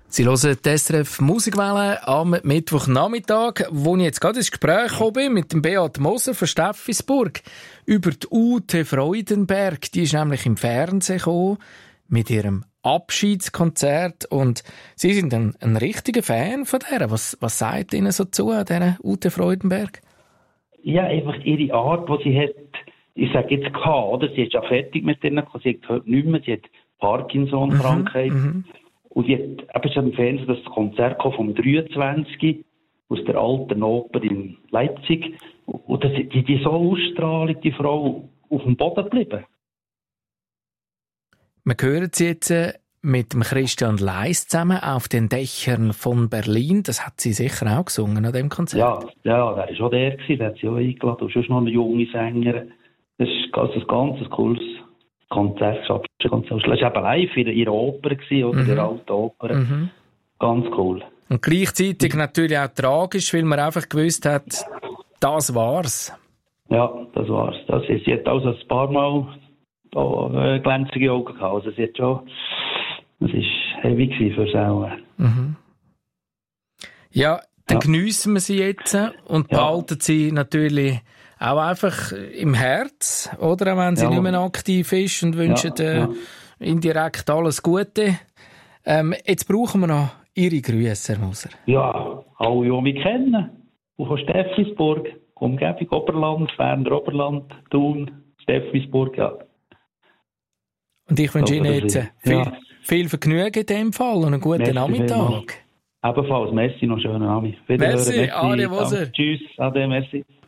Sie hören die SRF Musikwelle am Mittwochnachmittag, wo ich jetzt gerade ins Gespräch gekommen bin mit dem Beat Moser von Steffisburg über die Ute Freudenberg. Die ist nämlich im Fernsehen gekommen mit ihrem Abschiedskonzert und Sie sind ein richtiger Fan von der. Was sagt Ihnen so zu, an dieser Ute Freudenberg? Ja, einfach ihre Art, die sie hat, ich sage jetzt oder? Sie ist ja fertig mit denen, sie hat heute nicht mehr, sie hat Parkinson-Krankheit. Und sie hat eben schon im Fernsehen das Konzert vom 23. aus der Alten Oper in Leipzig. Und die so Ausstrahlung, die Frau, auf dem Boden geblieben. Wir hören sie jetzt mit dem Christian Leis zusammen auf den Dächern von Berlin. Das hat sie sicher auch gesungen an dem Konzert. Ja, der war schon der gewesen, der hat sie auch eingeladen. Und schon noch eine junge Sängerin. Das ist ein ganz cooles Konzert. Das war eben live in ihrer Oper, oder? Der alten Oper. Ganz cool. Und gleichzeitig natürlich auch tragisch, weil man einfach gewusst hat, das war's. Ja, das war's. Sie hat also ein paar Mal glänzige Augen gehabt. Also sie hat schon, das war heavy für sie auch. Ja, dann geniessen wir sie jetzt und behalten sie natürlich auch einfach im Herz, oder? Auch wenn sie nicht mehr aktiv ist und wünschen indirekt alles Gute. Jetzt brauchen wir noch Ihre Grüße, Herr Moser. Ja, alle, die mich kennen. Und von Steffisburg, Umgebung Oberland, Berner Oberland, Thun, Steffisburg, ja. Und ich wünsche Ihnen jetzt viel Vergnügen in dem Fall und einen guten Nachmittag. Ebenfalls, merci, noch schönen Abend. Merci, Ade Moser. Tschüss, ade, merci.